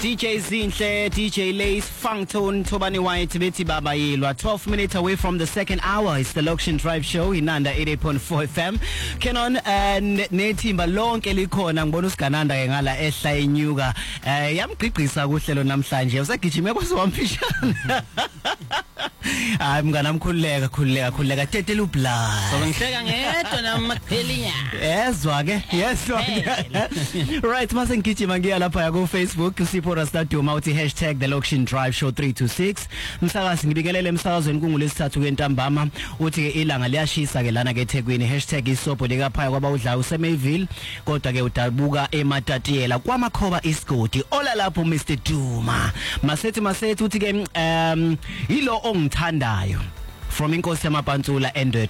DJ Zinhle, DJ Lace, Fangtone, Tobani White, Betty Babayilwa. 12 minutes away from the second hour. It's the Lokshin Drive Show in Nanda 88.4 FM. Kenon netimba lonke likhona ngibona usigananda ke ngala ehla enyuka. Yamgqigqisa kuhlelo namhlanje. Usagijima kwasiwampishana. Hayi mngana mkhululeka tetela ubla. So ngihleka ngedwa namaphelinya. Yezwa ke. Right, mase ngigijima ngiya lapha ku Facebook Sipho Rasta Duma uthi #the Lokshin Drive Show 326. Msakazi ngibikelele emsakazweni kungolesithathu kwentambama uthi ke ilanga liyashisa ke lana ke eThekwini #isobho likaphaya kwaba udla uSemayville kodwa ke udabuka eMatatiyela kwamakhoba isigodi ola lapho Mr Duma. Masethi uthi ke yilo ongithandayo from inkosi yamaPantsula endwe